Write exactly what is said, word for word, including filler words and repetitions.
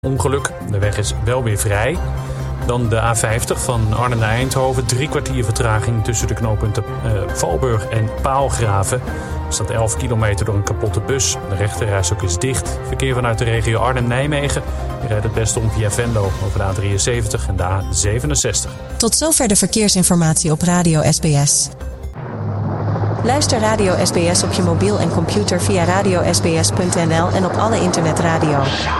ongeluk. De weg is wel weer vrij. Dan de A vijftig van Arnhem naar Eindhoven. Drie kwartier vertraging tussen de knooppunten uh, Valburg en Paalgraven. Er staat elf kilometer door een kapotte bus. De rechterrijstrook is dicht. Verkeer vanuit de regio Arnhem-Nijmegen. Je rijdt het beste om via Venlo over de A drieënzeventig en de A zevenenzestig. Tot zover de verkeersinformatie op Radio S B S. Luister Radio S B S op je mobiel en computer via radio s b s punt n l en op alle internetradio.